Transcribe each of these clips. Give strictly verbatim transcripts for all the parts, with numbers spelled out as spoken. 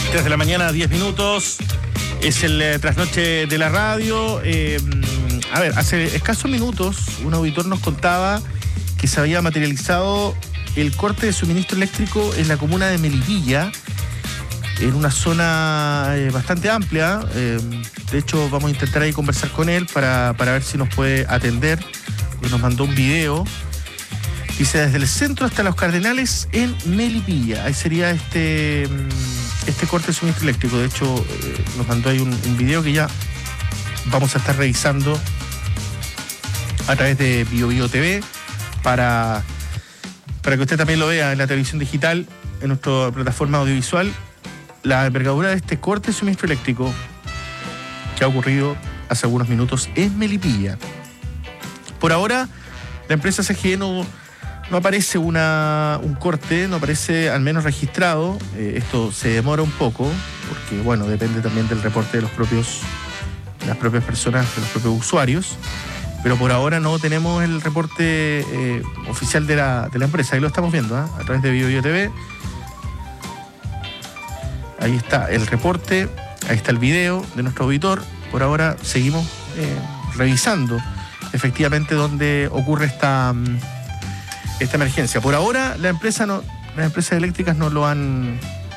tres de la mañana, diez minutos. Es el eh, trasnoche de la radio. Eh, a ver, hace escasos minutos un auditor nos contaba que se había materializado el corte de suministro eléctrico en la comuna de Melipilla, en una zona eh, bastante amplia. Eh, de hecho, vamos a intentar ahí conversar con él para, para ver si nos puede atender, porque nos mandó un video. Dice, desde el centro hasta Los Cardenales en Melipilla. Ahí sería este, este corte de suministro eléctrico. De hecho, eh, nos mandó ahí un, un video que ya vamos a estar revisando a través de Bio Bio T V para, para que usted también lo vea en la televisión digital, en nuestra plataforma audiovisual, la envergadura de este corte de suministro eléctrico que ha ocurrido hace algunos minutos en Melipilla. Por ahora, la empresa C G E no... No aparece una, un corte, no aparece al menos registrado. Eh, esto se demora un poco, porque bueno, depende también del reporte de los propios, de las propias personas, de los propios usuarios. Pero por ahora no tenemos el reporte eh, oficial de la, de la empresa. Ahí lo estamos viendo, ¿eh? A través de Bio Bio T V. Ahí está el reporte, ahí está el video de nuestro auditor. Por ahora seguimos eh, revisando efectivamente dónde ocurre esta... esta emergencia. Por ahora, la empresa no, las empresas eléctricas no lo han...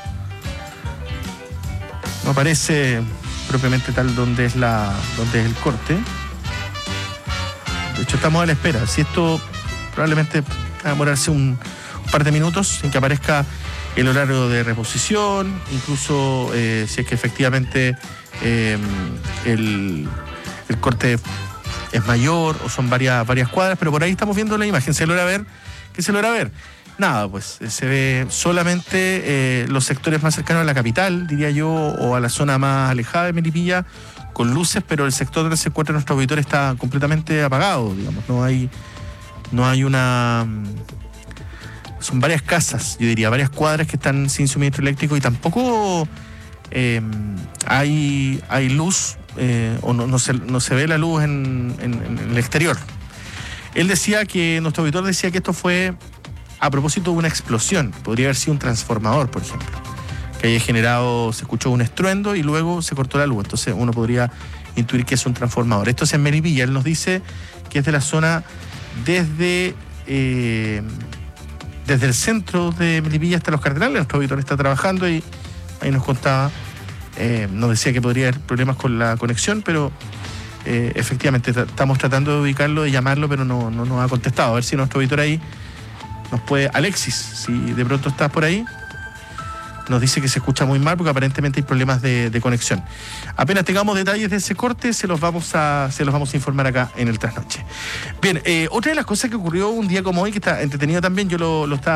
No aparece propiamente tal donde es, la, donde es el corte. De hecho, estamos a la espera. Si esto probablemente va a demorarse un, un par de minutos en que aparezca el horario de reposición, incluso eh, si es que efectivamente eh, el, el corte es mayor o son varias, varias cuadras, pero por ahí estamos viendo la imagen. Se logra ver. ¿Qué se logra ver? Nada, pues se ve solamente eh, los sectores más cercanos a la capital, diría yo, o a la zona más alejada de Melipilla, con luces, pero el sector donde se encuentra nuestro auditor está completamente apagado, digamos. No hay, no hay una... Son varias casas, yo diría, varias cuadras que están sin suministro eléctrico y tampoco eh, hay, hay luz, eh, o no, no, se, no se ve la luz en, en, en el exterior. Él decía que, nuestro auditor decía que esto fue a propósito de una explosión. Podría haber sido un transformador, por ejemplo, que haya generado, se escuchó un estruendo y luego se cortó la luz. Entonces uno podría intuir que es un transformador. Esto es en Melipilla. Él nos dice que es de la zona desde, eh, desde el centro de Melipilla hasta Los Cardenales. Nuestro auditor está trabajando y ahí nos contaba, eh, nos decía que podría haber problemas con la conexión, pero... Eh, efectivamente, t- estamos tratando de ubicarlo, de llamarlo, pero no, no nos ha contestado. A ver si nuestro auditor ahí nos puede... Alexis, si de pronto estás por ahí, nos dice que se escucha muy mal porque aparentemente hay problemas de, de conexión. Apenas tengamos detalles de ese corte, se los vamos a, se los vamos a informar acá en el Trasnoche. Bien, eh, otra de las cosas que ocurrió un día como hoy, que está entretenido también, yo lo, lo estaba